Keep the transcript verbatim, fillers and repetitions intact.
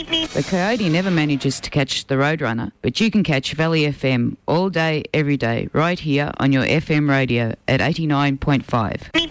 The coyote never manages to catch the Roadrunner, but you can catch Valley F M all day, every day, right here on your F M radio at eighty-nine point five.